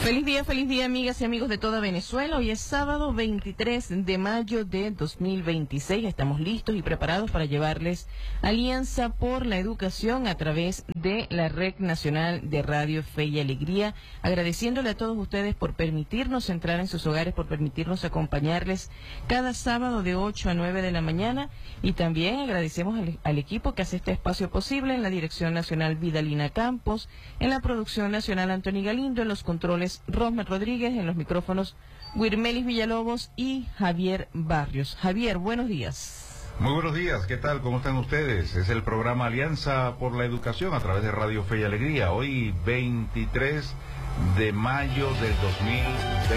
Feliz día, amigas y amigos de toda Venezuela. Hoy es sábado 23 de mayo de 2026. Estamos listos y preparados para llevarles Alianza por la Educación a través de la Red Nacional de Radio Fe y Alegría. Agradeciéndole a todos ustedes por permitirnos entrar en sus hogares, por permitirnos acompañarles cada sábado de 8 a 9 de la mañana. Y también agradecemos al equipo que hace este espacio posible, en la Dirección Nacional Vidalina Campos, en la Producción Nacional Anthony Galindo, en los controles Rosmer Rodríguez, en los micrófonos Wirmelis Villalobos y Javier Barrios. Javier, buenos días. Muy buenos días, ¿qué tal? ¿Cómo están ustedes? Es el programa Alianza por la Educación a través de Radio Fe y Alegría. Hoy 23 de mayo del 2020.